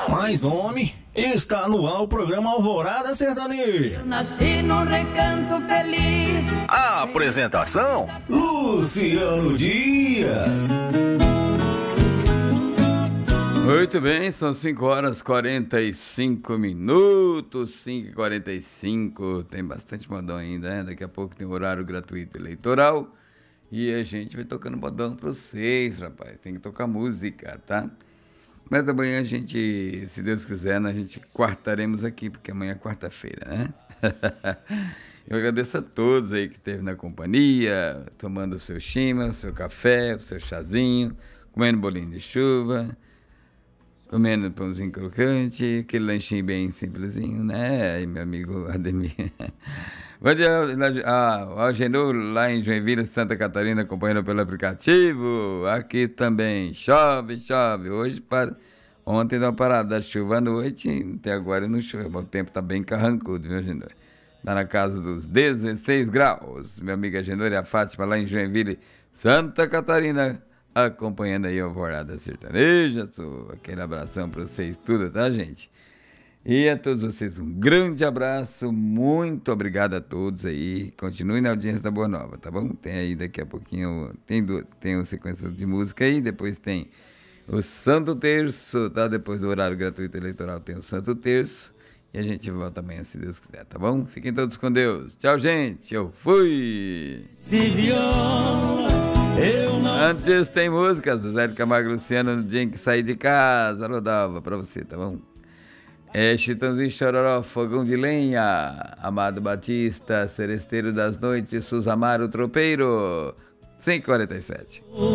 Mas, homem, está no ar o programa Alvorada Sertaneja. Eu nasci num recanto feliz. A apresentação, Luciano Dias. Muito bem, são 5h45, 5h45, tem bastante modão ainda, né? Daqui a pouco tem horário gratuito eleitoral e a gente vai tocando modão para vocês, rapaz, tem que tocar música, tá? Mas amanhã a gente, se Deus quiser, a gente quartaremos aqui, porque amanhã é quarta-feira, né? Eu agradeço a todos aí que esteve na companhia, tomando o seu chima, o seu café, o seu chazinho, comendo bolinho de chuva, comendo pãozinho crocante, aquele lanchinho bem simplesinho, né? Aí, meu amigo Ademir. Bom dia, o Algenor, lá em Joinville, Santa Catarina, acompanhando pelo aplicativo. Aqui também, chove. Hoje, ontem deu uma parada da chuva à noite, até agora não chove. O tempo tá bem carrancudo, viu, Algenor? Tá na casa dos 16 graus. Meu amigo Algenor e a Fátima, lá em Joinville, Santa Catarina, acompanhando aí a Alvorada Sertaneja. Aquele abração pra vocês tudo, tá, gente? E a todos vocês um grande abraço, muito obrigado a todos aí, continue na audiência da Boa Nova, tá bom? Tem aí daqui a pouquinho, tem uma sequência de música aí, depois tem o Santo Terço, tá? Depois do horário gratuito eleitoral tem o Santo Terço e a gente volta amanhã se Deus quiser, tá bom? Fiquem todos com Deus, tchau gente, eu fui! Antes tem música, Zé de Camargo e Luciano, no dia em que saí de casa, alô Dalva, pra você, tá bom? Chitãozinho Chororó, Fogão de Lenha, Amado Batista, Seresteiro das Noites, Suzamaro Tropeiro, 5h47.